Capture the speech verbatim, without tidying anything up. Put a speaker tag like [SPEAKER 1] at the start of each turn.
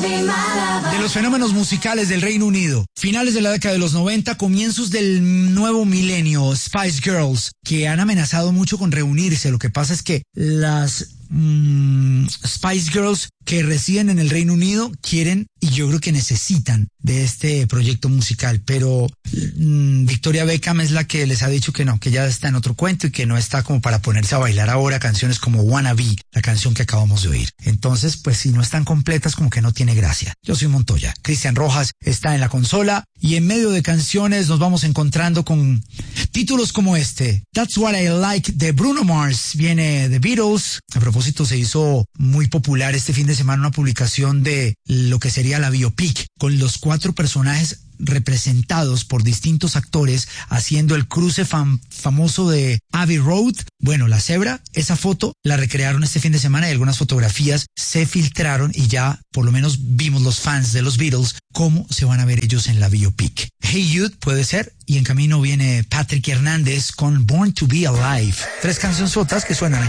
[SPEAKER 1] De los fenómenos musicales del Reino Unido, finales de la década de los noventa, comienzos del nuevo milenio, Spice Girls, que han amenazado mucho con reunirse. Lo que pasa es que las mmm, Spice Girls que residen en el Reino Unido quieren, y yo creo que necesitan, de este proyecto musical, pero mmm, Victoria Beckham es la que les ha dicho que no, que ya está en otro cuento y que no está como para ponerse a bailar ahora canciones como Wanna Be, la canción que acabamos de oír. Entonces, pues si no están completas, como que no tiene gracia. Yo soy Montoya, Cristian Rojas está en la consola, y en medio de canciones nos vamos encontrando con títulos como este, That's What I Like de Bruno Mars, viene de Beatles. A propósito, se hizo muy popular este fin de semana una publicación de lo que sería la biopic, con los cuatro personajes representados por distintos actores haciendo el cruce fam- famoso de Abbey Road. Bueno, la cebra, esa foto la recrearon este fin de semana y algunas fotografías se filtraron y ya por lo menos vimos los fans de los Beatles cómo se van a ver ellos en la biopic. Hey Jude puede ser, y en camino viene Patrick Hernández con Born to Be Alive. Tres cancionzotas que suenan